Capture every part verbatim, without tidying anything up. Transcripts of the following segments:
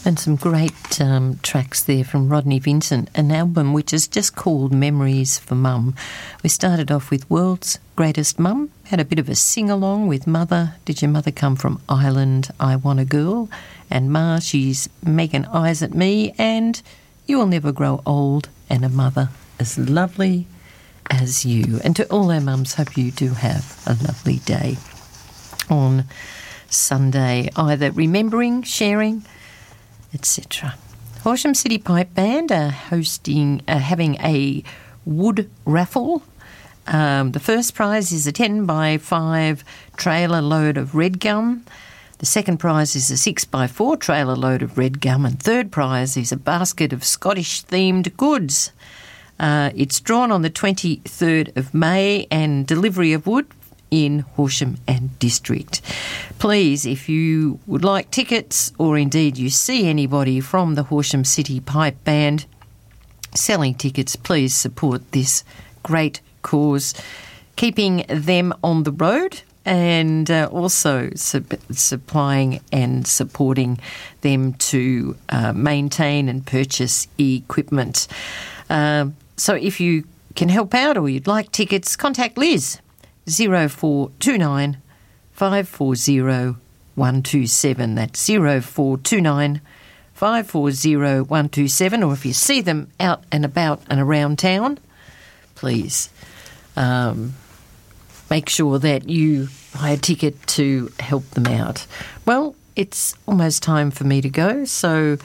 And some great um, tracks there from Rodney Vincent, an album which is just called Memories for Mum. We started off with World's Greatest Mum, had a bit of a sing-along with Mother, Did Your Mother Come From Ireland, I Want a Girl, and Ma, She's Making Eyes at Me, and You Will Never Grow Old, and a Mother as Lovely as You. And to all our mums, hope you do have a lovely day on Sunday, either remembering, sharing, et cetera. Horsham City Pipe Band are hosting, uh, having a wood raffle. Um, the first prize is a ten by five trailer load of red gum. The second prize is a six by four trailer load of red gum. And third prize is a basket of Scottish-themed goods. Uh, it's drawn on the twenty-third of May, and delivery of wood in Horsham and District. Please, if you would like tickets, or indeed you see anybody from the Horsham City Pipe Band selling tickets, please support this great cause, keeping them on the road and uh, also su- supplying and supporting them to uh, maintain and purchase equipment. Uh, so if you can help out or you'd like tickets, contact Liz. zero four two nine five four zero one two seven. That's zero four two nine five four zero one two seven. Or if you see them out and about and around town, please um, make sure that you buy a ticket to help them out. Well, it's almost time for me to go, so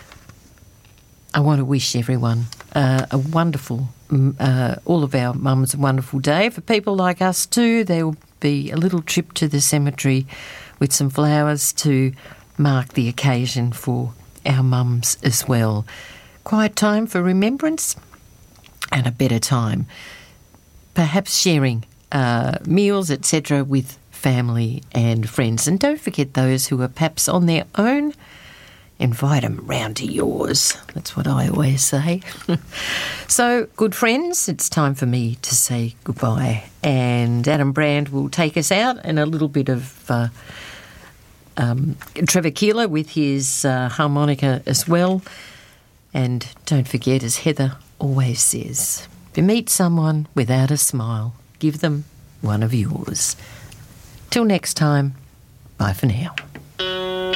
I want to wish everyone uh, a wonderful Uh, all of our mums a wonderful day. For people like us too, there will be a little trip to the cemetery with some flowers to mark the occasion for our mums as well. Quiet time for remembrance and a better time, perhaps sharing uh, meals, et cetera, with family and friends. And don't forget those who are perhaps on their own. Invite them round to yours. That's what I always say. So, good friends, it's time for me to say goodbye. And Adam Brand will take us out, and a little bit of uh, um, Trevor Keeler with his uh, harmonica as well. And don't forget, as Heather always says, if you meet someone without a smile, give them one of yours. Till next time, bye for now.